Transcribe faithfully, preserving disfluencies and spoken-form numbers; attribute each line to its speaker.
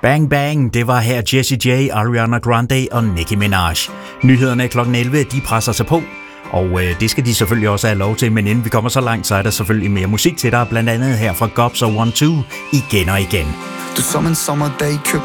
Speaker 1: Bang Bang, det var her Jessie J, Ariana Grande og Nicki Minaj. Nyhederne klokken elleve, de presser sig på, og øh, det skal de selvfølgelig også have lov til, men inden vi kommer så langt, så er der selvfølgelig mere musik til dig, blandt andet her fra Gobs og One Two, igen og igen.
Speaker 2: Du som en sommerdag, køb